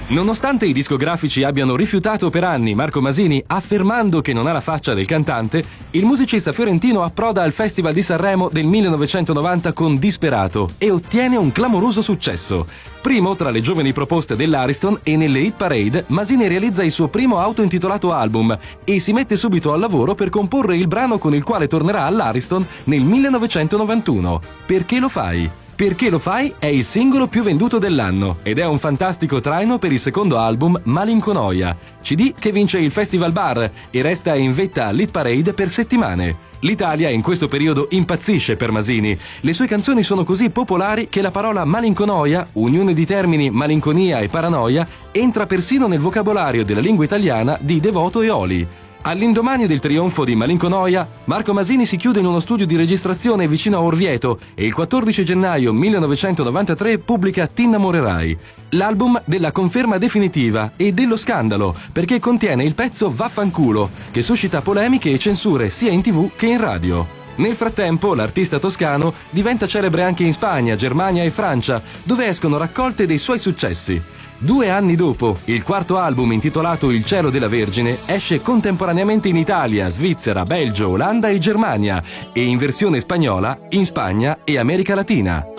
Nonostante i discografici abbiano rifiutato per anni Marco Masini affermando che non ha la faccia del cantante, il musicista fiorentino approda al Festival di Sanremo del 1990 con Disperato e ottiene un clamoroso successo. Primo tra le giovani proposte dell'Ariston e nelle hit parade, Masini realizza il suo primo autointitolato album e si mette subito al lavoro per comporre il brano con il quale tornerà all'Ariston nel 1991. Perché lo fai? Perché lo fai è il singolo più venduto dell'anno ed è un fantastico traino per il secondo album Malinconoia, CD che vince il Festival Bar e resta in vetta all'Hit Parade per settimane. L'Italia in questo periodo impazzisce per Masini. Le sue canzoni sono così popolari che la parola malinconoia, unione di termini malinconia e paranoia, entra persino nel vocabolario della lingua italiana di Devoto e Oli. All'indomani del trionfo di Malinconoia, Marco Masini si chiude in uno studio di registrazione vicino a Orvieto e il 14 gennaio 1993 pubblica Ti innamorerai, l'album della conferma definitiva e dello scandalo, perché contiene il pezzo Vaffanculo, che suscita polemiche e censure sia in TV che in radio. Nel frattempo, l'artista toscano diventa celebre anche in Spagna, Germania e Francia, dove escono raccolte dei suoi successi. 2 anni dopo, il quarto album intitolato Il cielo della Vergine esce contemporaneamente in Italia, Svizzera, Belgio, Olanda e Germania e in versione spagnola in Spagna e America Latina.